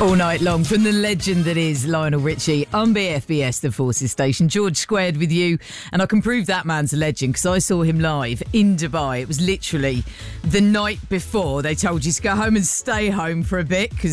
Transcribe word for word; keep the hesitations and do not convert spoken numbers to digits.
All night long from the legend that is Lionel Richie on B F B S, the Forces Station. George Squared with you, and I can prove that man's a legend because I saw him live in Dubai. It was literally the night before they told you to go home and stay home for a bit because